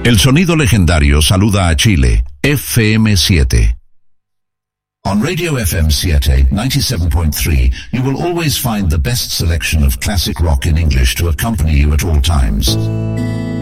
El sonido legendario saluda a Chile, FM7. On Radio FM7 97.3, you will always find the best selection of classic rock in English to accompany you at all times.